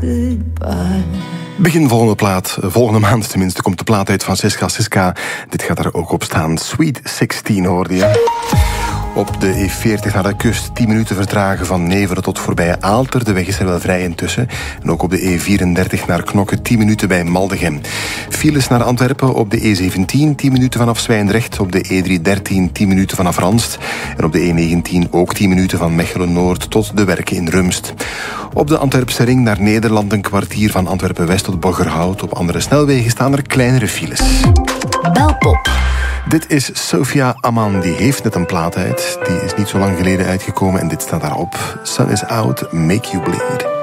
goodbye. Begin volgende maand tenminste, komt de plaat uit van Siska Siska. Dit gaat er ook op staan. Sweet 16 hoorde je. Op de E40 naar de kust 10 minuten vertragen van Neveren tot voorbij Aalter. De weg is er wel vrij intussen. En ook op de E34 naar Knokke 10 minuten bij Maldegem. Files naar Antwerpen op de E17 10 minuten vanaf Zwijndrecht. Op de E313 10 minuten vanaf Ranst. En op de E19 ook 10 minuten van Mechelen-Noord tot de Werken in Rumst. Op de Antwerpse ring naar Nederland een kwartier van Antwerpen-West tot Boggerhout. Op andere snelwegen staan er kleinere files. Belpop. Dit is Sophia Aman, die heeft net een plaat uit. Die is niet zo lang geleden uitgekomen en dit staat daarop. Sun is out, make you bleed.